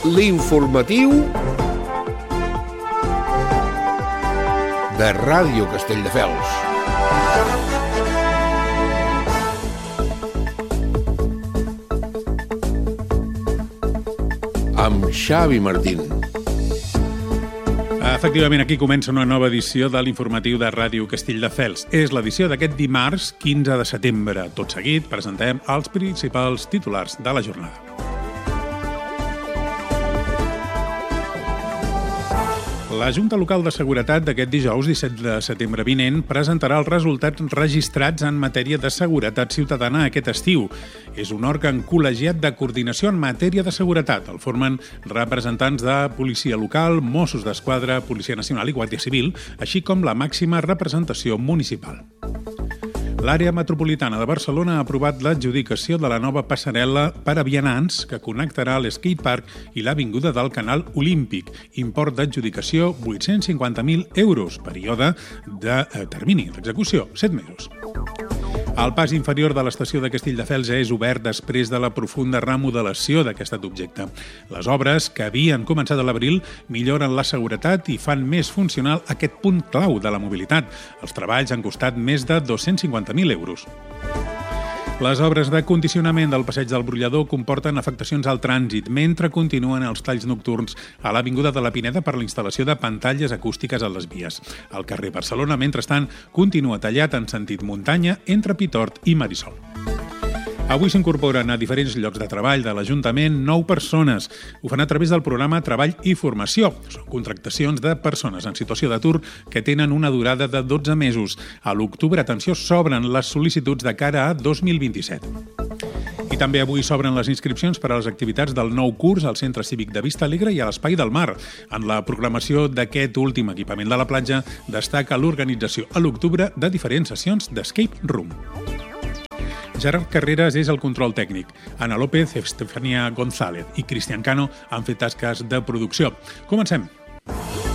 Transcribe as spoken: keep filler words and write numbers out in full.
l'informatiu de Ràdio Castelldefels. Amb Xavi Martín. Efectivament, aquí comença una nova edició de l'informatiu de Ràdio Castelldefels. És l'edició d'aquest dimarts, quinze de setembre. Tot seguit, presentem els principals titulars de la jornada. La Junta Local de Seguretat d'aquest dijous, disset de setembre vinent, presentarà els resultats registrats en matèria de seguretat ciutadana aquest estiu. És un òrgan col·legiat de coordinació en matèria de seguretat. El formen representants de policia local, Mossos d'Esquadra, Policia Nacional i Guàrdia Civil, així com la màxima representació municipal. L'àrea metropolitana de Barcelona ha aprovat l'adjudicació de la nova passarel·la per a vianants que connectarà l'skatepark i l'avinguda del Canal Olímpic. Import d'adjudicació vuit-cents cinquanta mil euros, període de eh, termini d'execució, set mesos. El pas inferior de l'estació de Castelldefels és obert després de la profunda remodelació d'aquest objecte. Les obres, que havien començat a l'abril, milloren la seguretat i fan més funcional aquest punt clau de la mobilitat. Els treballs han costat més de dos-cents cinquanta mil euros. Les obres de condicionament del passeig del Brollador comporten afectacions al trànsit, mentre continuen els talls nocturns a l'avinguda de la Pineda per la instal·lació de pantalles acústiques a les vies. El carrer Barcelona, mentrestant, continua tallat en sentit muntanya entre Pitort i Marisol. Avui s'incorporen a diferents llocs de treball de l'Ajuntament nou persones. Ho fan a través del programa Treball i Formació. Són contractacions de persones en situació d'atur que tenen una durada de dotze mesos. A l'octubre, atenció, s'obren les sol·licituds de cara a dos mil vint-i-set. I també avui s'obren les inscripcions per a les activitats del nou curs al Centre Cívic de Vista Alegre i a l'Espai del Mar. En la programació d'aquest últim equipament de la platja destaca l'organització a l'octubre de diferents sessions d'escape room. Gerard Carreras és el control tècnic. Ana López, Estefania González i Cristian Cano han fet tasques de producció. Comencem.